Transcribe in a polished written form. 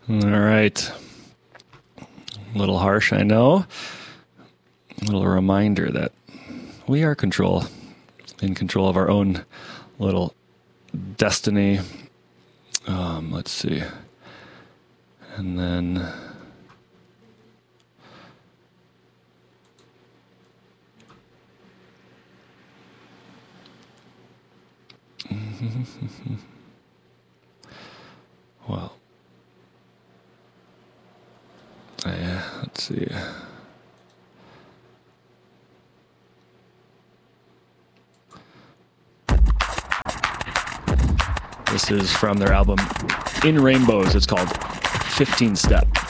All right. A little harsh, I know. A little reminder that we are in control of our own little destiny. Let's see. And then well, let's see. This is from their album In Rainbows. It's called 15 Step.